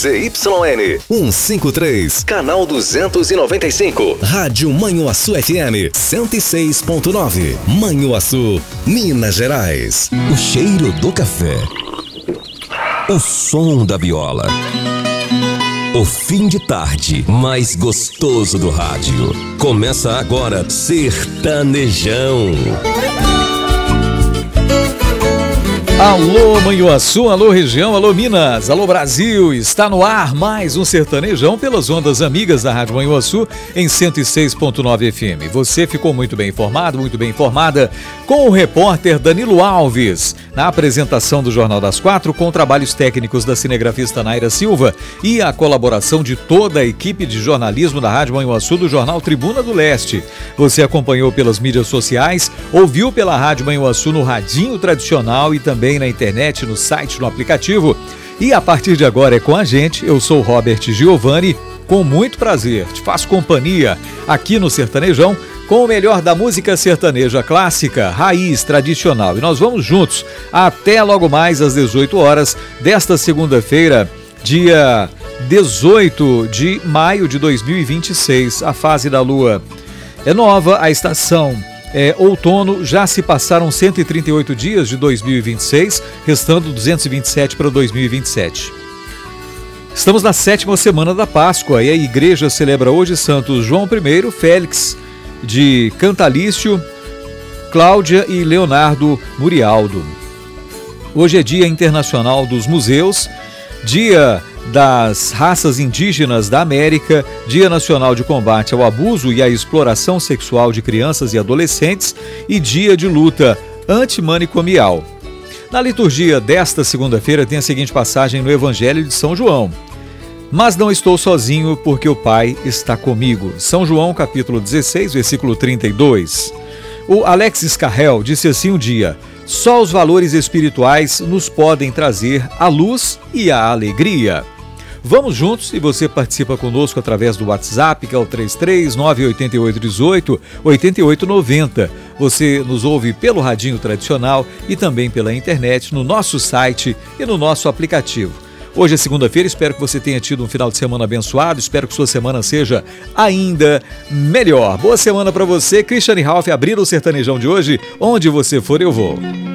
ZYN 153, canal 295. Rádio Manhuaçu FM 106.9. Manhuaçu, Minas Gerais. O cheiro do café. O som da viola. O fim de tarde mais gostoso do rádio. Começa agora Sertanejão. Alô Manhuaçu, alô região, alô Minas, alô Brasil, está no ar mais um Sertanejão pelas ondas amigas da Rádio Manhuaçu em 106.9 FM. Você ficou muito bem informado, muito bem informada com o repórter Danilo Alves, na apresentação do Jornal das 4, com trabalhos técnicos da cinegrafista Naira Silva e a colaboração de toda a equipe de jornalismo da Rádio Manhuaçu do Jornal Tribuna do Leste. Você acompanhou pelas mídias sociais, ouviu pela Rádio Manhuaçu no radinho tradicional e também na internet, no site, no aplicativo. E a partir de agora é com a gente, eu sou Robert Giovanni, com muito prazer, te faço companhia aqui no Sertanejão com o melhor da música sertaneja clássica, raiz, tradicional. E nós vamos juntos até logo mais às 18 horas desta segunda-feira, dia 18 de maio de 2026. A fase da lua é nova, a estação outono, já se passaram 138 dias de 2026, restando 227 para 2027. Estamos na 7ª semana da Páscoa e a igreja celebra hoje Santos João I, Félix de Cantalício, Cláudia e Leonardo Murialdo. Hoje é Dia Internacional dos Museus, Dia das Raças Indígenas da América, Dia Nacional de Combate ao Abuso e à Exploração Sexual de Crianças e Adolescentes e Dia de Luta Antimanicomial. Na liturgia desta segunda-feira tem a seguinte passagem no Evangelho de São João: mas não estou sozinho, porque o Pai está comigo. São João, capítulo 16, versículo 32. O Alexis Carrel disse assim um dia: só os valores espirituais nos podem trazer a luz e a alegria. Vamos juntos e você participa conosco através do WhatsApp, que é o 33988188890. Você nos ouve pelo radinho tradicional e também pela internet, no nosso site e no nosso aplicativo. Hoje é segunda-feira, espero que você tenha tido um final de semana abençoado, espero que sua semana seja ainda melhor. Boa semana para você, Cristiane Ralph, abrindo o Sertanejão de hoje, onde você for eu vou.